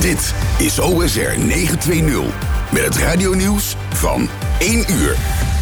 Dit is OSR 920 met het radionieuws van 1 uur.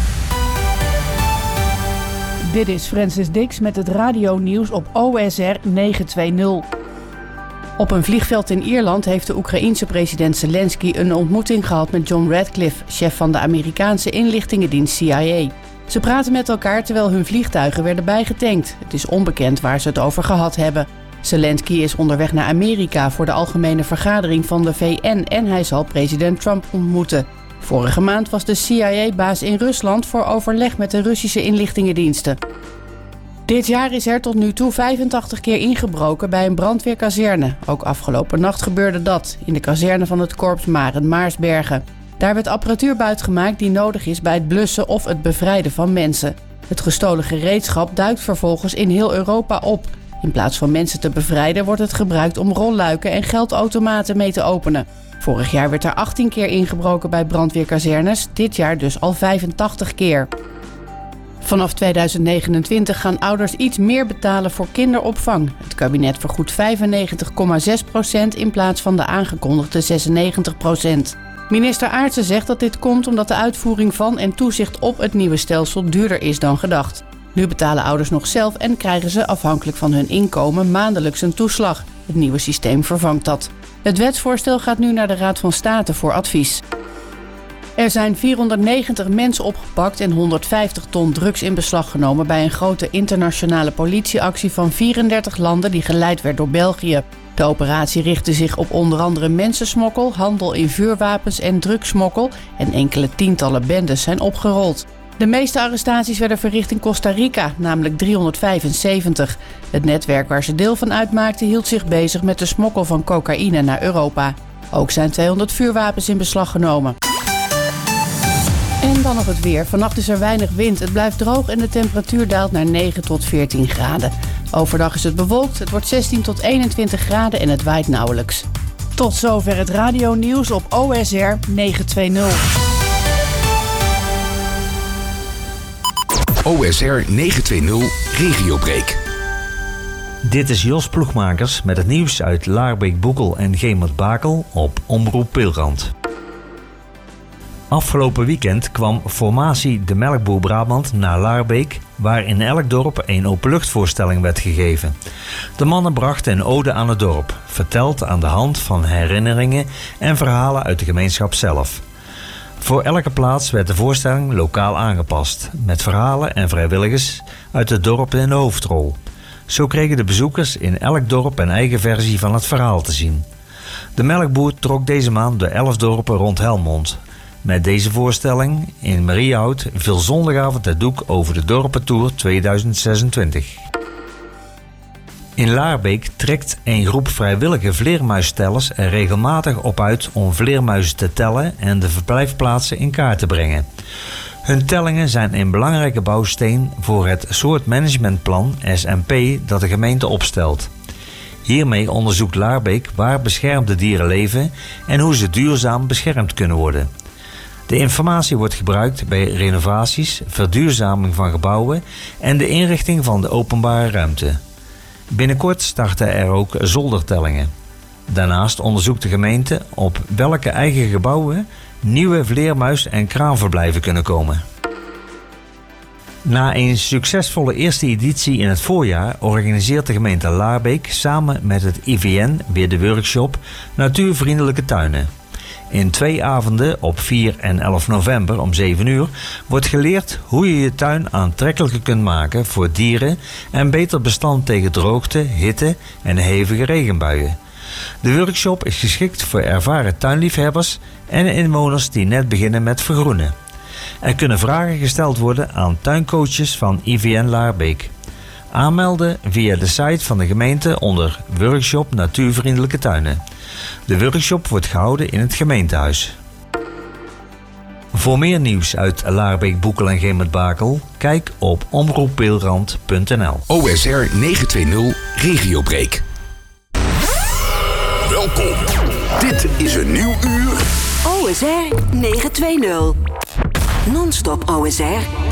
Dit is Francis Dix met het radionieuws op OSR 920. Op een vliegveld in Ierland heeft de Oekraïense president Zelensky een ontmoeting gehad met John Radcliffe, chef van de Amerikaanse inlichtingendienst CIA. Ze praten met elkaar terwijl hun vliegtuigen werden bijgetankt. Het is onbekend waar ze het over gehad hebben. Zelensky is onderweg naar Amerika voor de algemene vergadering van de VN en hij zal president Trump ontmoeten. Vorige maand was de CIA-baas in Rusland voor overleg met de Russische inlichtingendiensten. Dit jaar is er tot nu toe 85 keer ingebroken bij een brandweerkazerne. Ook afgelopen nacht gebeurde dat, in de kazerne van het korps Maren Maarsbergen. Daar werd apparatuur buitgemaakt die nodig is bij het blussen of het bevrijden van mensen. Het gestolen gereedschap duikt vervolgens in heel Europa op. In plaats van mensen te bevrijden wordt het gebruikt om rolluiken en geldautomaten mee te openen. Vorig jaar werd er 18 keer ingebroken bij brandweerkazernes, dit jaar dus al 85 keer. Vanaf 2029 gaan ouders iets meer betalen voor kinderopvang. Het kabinet vergoedt 95,6% in plaats van de aangekondigde 96%. Minister Aartsen zegt dat dit komt omdat de uitvoering van en toezicht op het nieuwe stelsel duurder is dan gedacht. Nu betalen ouders nog zelf en krijgen ze afhankelijk van hun inkomen maandelijks een toeslag. Het nieuwe systeem vervangt dat. Het wetsvoorstel gaat nu naar de Raad van State voor advies. Er zijn 490 mensen opgepakt en 150 ton drugs in beslag genomen bij een grote internationale politieactie van 34 landen die geleid werd door België. De operatie richtte zich op onder andere mensensmokkel, handel in vuurwapens en drugssmokkel en enkele tientallen bendes zijn opgerold. De meeste arrestaties werden verricht in Costa Rica, namelijk 375. Het netwerk waar ze deel van uitmaakten hield zich bezig met de smokkel van cocaïne naar Europa. Ook zijn 200 vuurwapens in beslag genomen. En dan nog het weer. Vannacht is er weinig wind. Het blijft droog en de temperatuur daalt naar 9 tot 14 graden. Overdag is het bewolkt. Het wordt 16 tot 21 graden en het waait nauwelijks. Tot zover het radionieuws op OSR 920. OSR 920 Regiobreak. Dit is Jos Ploegmakers met het nieuws uit Laarbeek, Boekel en Gemert-Bakel op Omroep Pilrand. Afgelopen weekend kwam formatie De Melkboer Brabant naar Laarbeek, waar in elk dorp een openluchtvoorstelling werd gegeven. De mannen brachten een ode aan het dorp, verteld aan de hand van herinneringen en verhalen uit de gemeenschap zelf. Voor elke plaats werd de voorstelling lokaal aangepast, met verhalen en vrijwilligers uit het dorp in de hoofdrol. Zo kregen de bezoekers in elk dorp een eigen versie van het verhaal te zien. De Melkboer trok deze maand de 11 dorpen rond Helmond. Met deze voorstelling in Mariehout viel zondagavond het doek over de Dorpentour 2026. In Laarbeek trekt een groep vrijwillige vleermuistellers er regelmatig op uit om vleermuizen te tellen en de verblijfplaatsen in kaart te brengen. Hun tellingen zijn een belangrijke bouwsteen voor het soortmanagementplan SMP dat de gemeente opstelt. Hiermee onderzoekt Laarbeek waar beschermde dieren leven en hoe ze duurzaam beschermd kunnen worden. De informatie wordt gebruikt bij renovaties, verduurzaming van gebouwen en de inrichting van de openbare ruimte. Binnenkort starten er ook zoldertellingen. Daarnaast onderzoekt de gemeente op welke eigen gebouwen nieuwe vleermuis- en kraanverblijven kunnen komen. Na een succesvolle eerste editie in het voorjaar organiseert de gemeente Laarbeek samen met het IVN weer de workshop Natuurvriendelijke Tuinen. In 2 avonden op 4 en 11 november om 7 uur wordt geleerd hoe je je tuin aantrekkelijker kunt maken voor dieren en beter bestand tegen droogte, hitte en hevige regenbuien. De workshop is geschikt voor ervaren tuinliefhebbers en inwoners die net beginnen met vergroenen. Er kunnen vragen gesteld worden aan tuincoaches van IVN Laarbeek. Aanmelden via de site van de gemeente onder Workshop Natuurvriendelijke Tuinen. De workshop wordt gehouden in het gemeentehuis. Voor meer nieuws uit Laarbeek, Boekel en Gemert-Bakel, kijk op omroeppeelrand.nl. OSR 920 Regiobreak. Welkom. Dit is een nieuw uur. OSR 920. Non-stop OSR